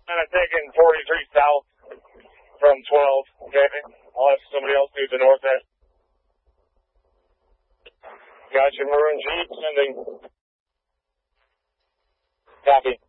kind of taking 43 south from 12, okay? I'll have somebody else do the north end. Got your maroon Jeep sending. Copy.